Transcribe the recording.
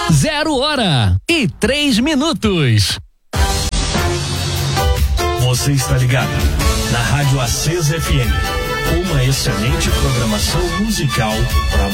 0h03. Você está ligado na Rádio Acesa FM. Uma excelente programação musical para